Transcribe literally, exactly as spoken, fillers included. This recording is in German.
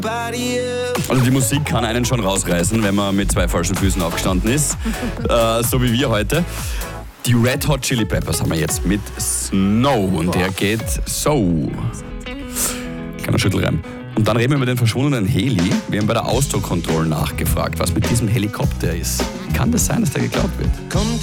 Also die Musik kann einen schon rausreißen, wenn man mit zwei falschen Füßen aufgestanden ist, äh, so wie wir heute. Die Red Hot Chili Peppers haben wir jetzt mit Snow und der geht so. Kleiner Schüttelreim. Und dann reden wir über den verschwundenen Heli. Wir haben bei der Auto Control nachgefragt, was mit diesem Helikopter ist. Kann das sein, dass der geklaut wird?